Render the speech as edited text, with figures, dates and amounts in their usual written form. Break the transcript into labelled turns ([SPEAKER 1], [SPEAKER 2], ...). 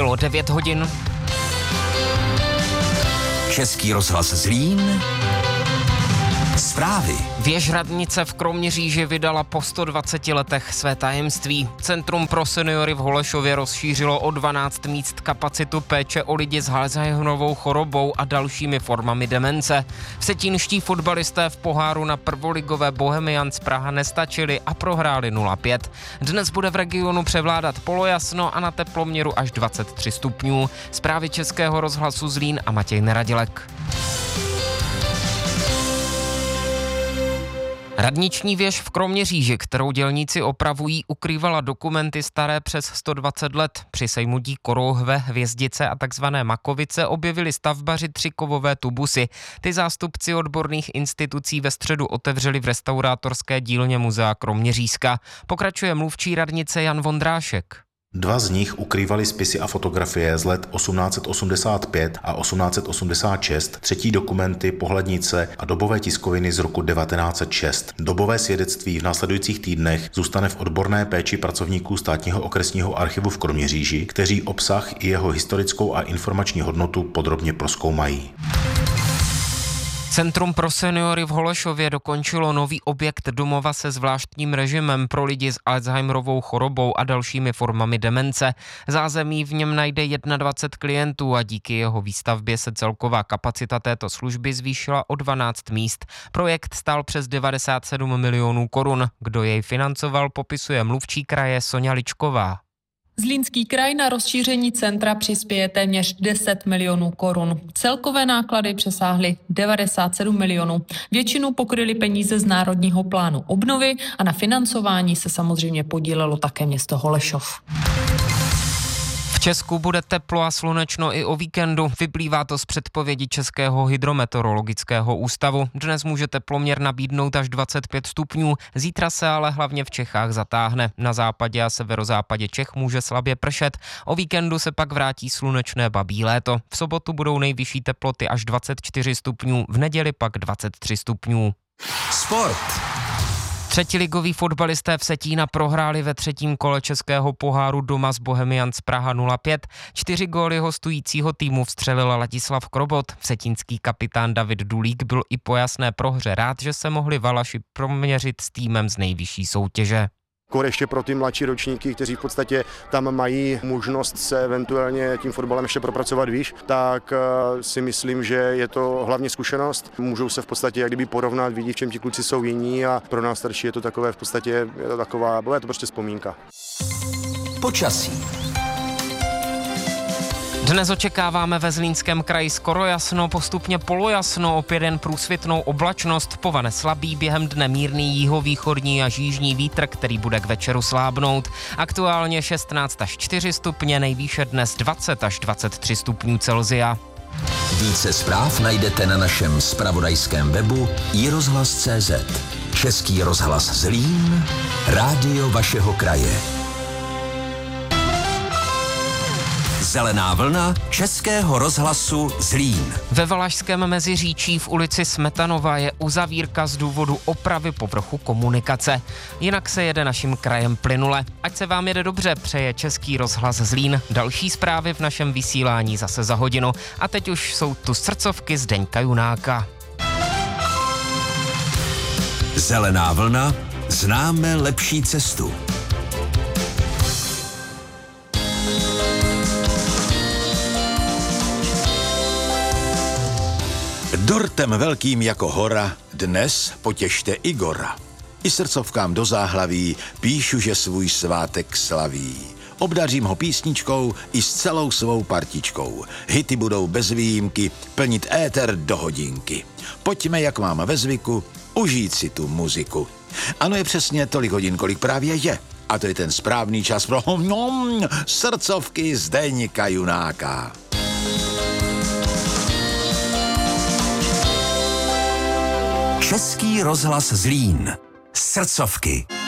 [SPEAKER 1] Bylo 9 hodin.
[SPEAKER 2] Český rozhlas Zlín. Zprávy.
[SPEAKER 1] Věž radnice v Kroměříži vydala po 120 letech své tajemství. Centrum pro seniory v Holešově rozšířilo o 12 míst kapacitu péče o lidi s Alzheimerovou chorobou a dalšími formami demence. Vsetínští fotbalisté v poháru na prvoligové Bohemians Praha nestačili a prohráli 0-5. Dnes bude v regionu převládat polojasno a na teploměru až 23 stupňů. Zprávy Českého rozhlasu Zlín a Matěj Neradilek. Radniční věž v Kroměříži, kterou dělníci opravují, ukrývala dokumenty staré přes 120 let. Při sejmutí korouhve, hvězdice a takzvané makovice objevili stavbaři 3 kovové tubusy. Ty zástupci odborných institucí ve středu otevřeli v restaurátorské dílně Muzea Kroměřížska. Pokračuje mluvčí radnice Jan Vondrášek.
[SPEAKER 3] 2 z nich ukrývaly spisy a fotografie z let 1885 a 1886, 3. dokumenty, pohlednice a dobové tiskoviny z roku 1906. Dobové svědectví v následujících týdnech zůstane v odborné péči pracovníků Státního okresního archivu v Kroměříži, kteří obsah i jeho historickou a informační hodnotu podrobně prozkoumají.
[SPEAKER 1] Centrum pro seniory v Holešově dokončilo nový objekt domova se zvláštním režimem pro lidi s Alzheimerovou chorobou a dalšími formami demence. Zázemí v něm najde 21 klientů a díky jeho výstavbě se celková kapacita této služby zvýšila o 12 míst. Projekt stál přes 97 milionů korun. Kdo jej financoval, popisuje mluvčí kraje Soňa Ličková.
[SPEAKER 4] Zlínský kraj na rozšíření centra přispěje téměř 10 milionů korun. Celkové náklady přesáhly 97 milionů. Většinu pokryly peníze z Národního plánu obnovy a na financování se samozřejmě podílelo také město Holešov.
[SPEAKER 1] V Česku bude teplo a slunečno i o víkendu. Vyplývá to z předpovědi Českého hydrometeorologického ústavu. Dnes může teploměr nabídnout až 25 stupňů, zítra se ale hlavně v Čechách zatáhne. Na západě a severozápadě Čech může slabě pršet. O víkendu se pak vrátí slunečné babí léto. V sobotu budou nejvyšší teploty až 24 stupňů, v neděli pak 23 stupňů.
[SPEAKER 2] Sport.
[SPEAKER 1] Třetiligoví fotbalisté Vsetína prohráli ve 3. kole českého poháru doma z Bohemians Praha 0-5. 4 góly hostujícího týmu vstřelil Ladislav Krobot. Vsetínský kapitán David Dulík byl i po jasné prohře rád, že se mohli Valaši proměřit s týmem z nejvyšší soutěže.
[SPEAKER 5] Ještě pro ty mladší ročníky, kteří v podstatě tam mají možnost se eventuálně tím fotbalem ještě propracovat výš, tak si myslím, že je to hlavně zkušenost. Můžou se v podstatě jak kdyby porovnat, vidí, v čem ti kluci jsou jiní a pro nás starší je to takové v podstatě, je to taková, bude to prostě vzpomínka.
[SPEAKER 2] Počasí.
[SPEAKER 1] Dnes očekáváme ve Zlínském kraji skoro jasno, postupně polojasno, opět jen průsvitnou oblačnost, povane slabý, během dne mírný jihovýchodní až jižní vítr, který bude k večeru slábnout. Aktuálně 16 až 4 stupně, nejvýše dnes 20 až 23 stupňů Celsia.
[SPEAKER 2] Více zpráv najdete na našem zpravodajském webu iRozhlas.cz. Český rozhlas Zlín, rádio vašeho kraje. Zelená vlna Českého rozhlasu Zlín.
[SPEAKER 1] Ve Valašském Meziříčí v ulici Smetanova je uzavírka z důvodu opravy povrchu komunikace. Jinak se jede naším krajem plynule. Ať se vám jede dobře, přeje Český rozhlas Zlín. Další zprávy v našem vysílání zase za hodinu. A teď už jsou tu srdcovky Zdeňka Junáka.
[SPEAKER 2] Zelená vlna, známe lepší cestu. Dortem velkým jako hora, dnes potěšte Igora. I srdcovkám do záhlaví píšu, že svůj svátek slaví. Obdařím ho písničkou i s celou svou partičkou. Hity budou bez výjimky plnit éter do hodinky. Pojďme, jak mám ve zvyku, užít si tu muziku. Ano, je přesně tolik hodin, kolik právě je. A to je ten správný čas pro srdcovky Zdeňka Junáka. Český rozhlas Zlín. Srdcovky.